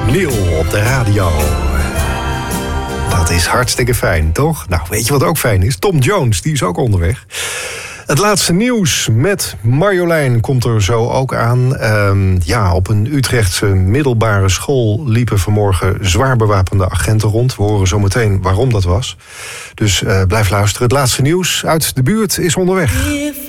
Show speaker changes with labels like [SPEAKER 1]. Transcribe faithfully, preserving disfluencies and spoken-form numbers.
[SPEAKER 1] Neil op de radio. Dat is hartstikke fijn, toch? Nou, weet je wat ook fijn is? Tom Jones, die is ook onderweg. Het laatste nieuws met Marjolein komt er zo ook aan. Um, ja, op een Utrechtse middelbare school liepen vanmorgen zwaar bewapende agenten rond. We horen zo meteen waarom dat was. Dus uh, blijf luisteren. Het laatste nieuws uit de buurt is onderweg.